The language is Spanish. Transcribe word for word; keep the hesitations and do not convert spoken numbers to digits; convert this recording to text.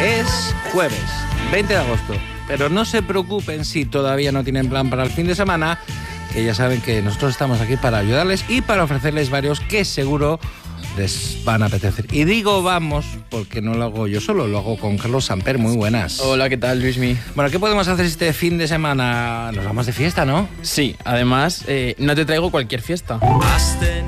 Es jueves, veinte de agosto, pero no se preocupen si todavía no tienen plan para el fin de semana, que ya saben que nosotros estamos aquí para ayudarles y para ofrecerles varios que seguro les van a apetecer. Y digo vamos porque no lo hago yo solo, lo hago con Carlos Samper. Muy buenas. Hola, ¿qué tal, Luismi? Bueno, ¿qué podemos hacer este fin de semana? Nos vamos de fiesta, ¿no? Sí, además, eh, no te traigo cualquier fiesta.